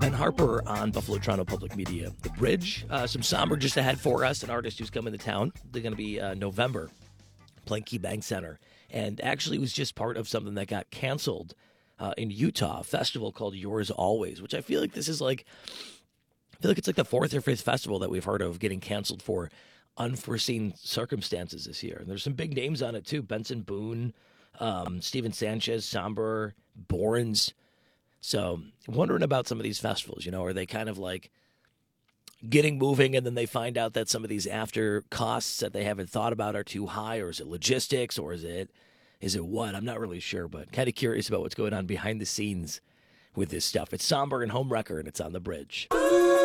Ben Harper on Buffalo Toronto Public Media. The Bridge, some somber just ahead for us, an artist who's coming to town. They're going to be November, playing KeyBank Center. And actually was just part of something that got canceled in Utah, a festival called Yours Always, which I feel like this is like, I feel like it's like the fourth or fifth festival that we've heard of getting canceled for unforeseen circumstances this year. And there's some big names on it too. Benson Boone, Steven Sanchez, Somber, Borns. So wondering about some of these festivals, are they kind of like getting moving and then they find out that some of these after costs that they haven't thought about are too high, or is it logistics, or is it what? I'm not really sure, but kind of curious about what's going on behind the scenes with this stuff. It's Somber and Homewrecker, and it's on the Bridge.